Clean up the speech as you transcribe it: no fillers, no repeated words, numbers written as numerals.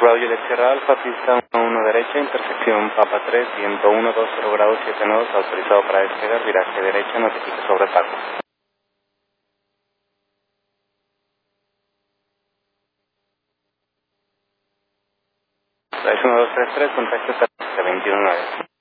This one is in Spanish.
Roger Sierra Alfa, pista 1 derecha, intersección Papa 3, viento 120 grados 7 nodos, autorizado para despegar, viraje derecha, notifique sobre Paco. Es 1233, contacto 21.9.